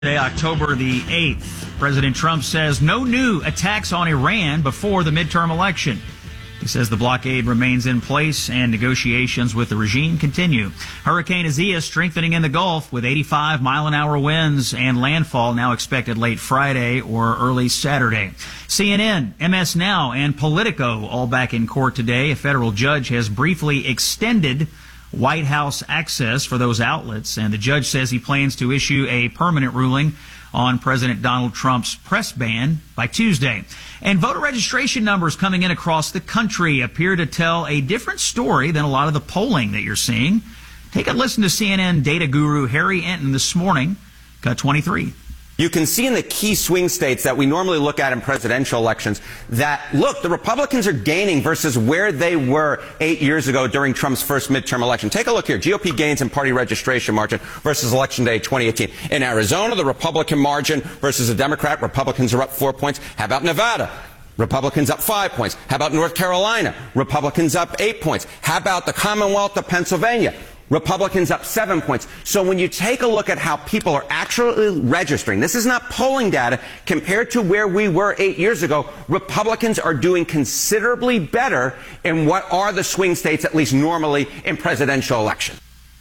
Today, October the 8th, President Trump says no new attacks on Iran before the midterm election. He says the blockade remains in place and negotiations with the regime continue. Hurricane Isaias strengthening in the Gulf with 85-mile-an-hour winds and landfall now expected late Friday or early Saturday. CNN, MS Now, and Politico all back in court today. A federal judge has briefly extended White House access for those outlets, and the judge says he plans to issue a permanent ruling on President Donald Trump's press ban by Tuesday. And voter registration numbers coming in across the country appear to tell a different story than a lot of the polling that you're seeing. Take a listen to CNN data guru Harry Enton this morning, Cut 23. You can see in the key swing states that we normally look at in presidential elections that, look, the Republicans are gaining versus where they were 8 years ago during Trump's first midterm election. Take a look here. GOP gains in party registration margin versus Election Day 2018. In Arizona, the Republican margin versus the Democrat, Republicans are up 4 points. How about Nevada? Republicans up 5 points. How about North Carolina? Republicans up 8 points. How about the Commonwealth of Pennsylvania? Republicans up 7 points. So when you take a look at how people are actually registering, this is not polling data, compared to where we were 8 years ago, Republicans are doing considerably better in what are the swing states, at least normally, in presidential elections.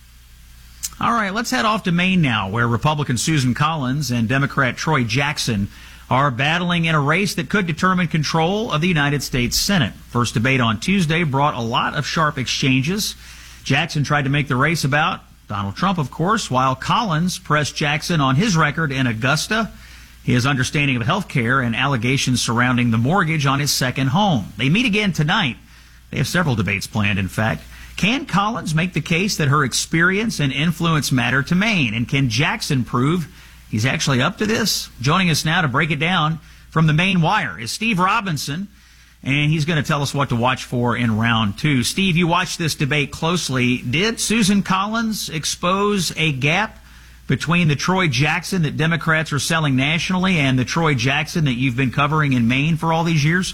All right, let's head off to Maine now, where Republican Susan Collins and Democrat Troy Jackson are battling in a race that could determine control of the United States Senate. First debate on Tuesday brought a lot of sharp exchanges. Jackson tried to make the race about Donald Trump, of course, while Collins pressed Jackson on his record in Augusta, his understanding of health care, and allegations surrounding the mortgage on his second home. They meet again tonight. They have several debates planned, in fact. Can Collins make the case that her experience and influence matter to Maine? And can Jackson prove he's actually up to this? Joining us now to break it down from the Maine Wire is Steve Robinson, and he's going to tell us what to watch for in round two. Steve, you watched this debate closely. Did Susan Collins expose a gap between the Troy Jackson that Democrats are selling nationally and the Troy Jackson that you've been covering in Maine for all these years?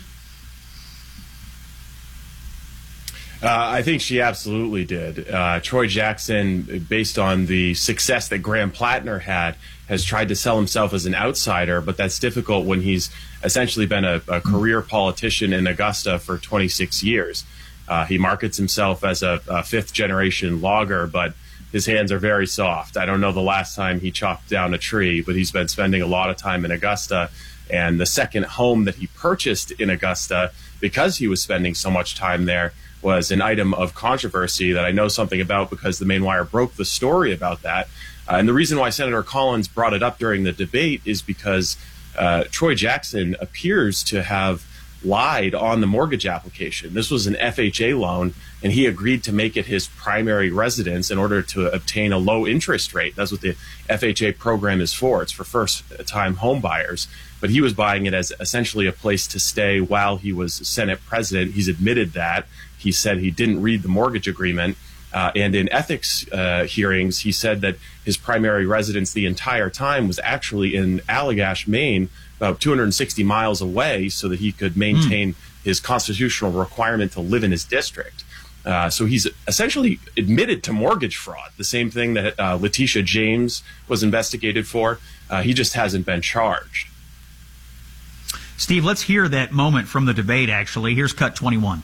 I think she absolutely did. Troy Jackson, based on the success that Graham Plattner had, has tried to sell himself as an outsider, but that's difficult when he's essentially been a career politician in Augusta for 26 years. He markets himself as a fifth-generation logger, but his hands are very soft. I don't know the last time he chopped down a tree, but he's been spending a lot of time in Augusta. And the second home that he purchased in Augusta, because he was spending so much time there, was an item of controversy that I know something about because the Maine Wire broke the story about that. And the reason why Senator Collins brought it up during the debate is because Troy Jackson appears to have lied on the mortgage application. This was an FHA loan, and he agreed to make it his primary residence in order to obtain a low interest rate. That's what the FHA program is for. It's for first-time home buyers. But he was buying it as essentially a place to stay while he was Senate president. He's admitted that. He said he didn't read the mortgage agreement. And in ethics hearings, he said that his primary residence the entire time was actually in Allagash, Maine, about 260 miles away, so that he could maintain his constitutional requirement to live in his district. So he's essentially admitted to mortgage fraud, the same thing that Letitia James was investigated for. He just hasn't been charged. Steve, let's hear that moment from the debate, actually. Here's Cut 21.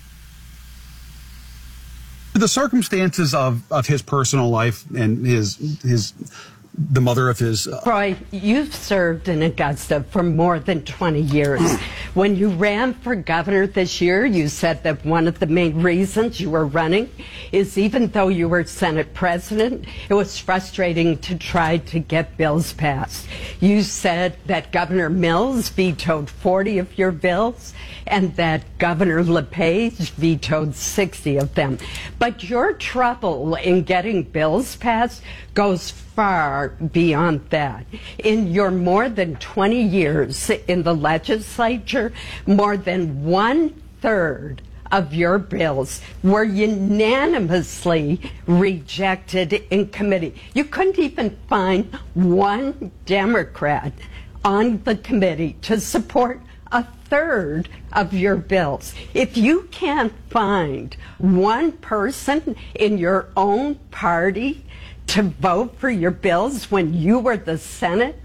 The circumstances of his personal life and the mother of his... Troy, you've served in Augusta for more than 20 years. When you ran for governor this year, you said that one of the main reasons you were running is even though you were Senate president, it was frustrating to try to get bills passed. You said that Governor Mills vetoed 40 of your bills and that Governor LePage vetoed 60 of them. But your trouble in getting bills passed goes far beyond that. In your more than 20 years in the legislature, more than 1/3 of your bills were unanimously rejected in committee. You couldn't even find one Democrat on the committee to support 1/3 of your bills. If you can't find one person in your own party to vote for your bills when you were the Senate?